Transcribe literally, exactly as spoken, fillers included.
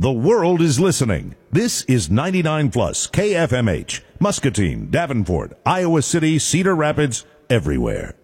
The world is listening. This is ninety-nine plus K F M H, Muscatine, Davenport, Iowa City, Cedar Rapids, everywhere.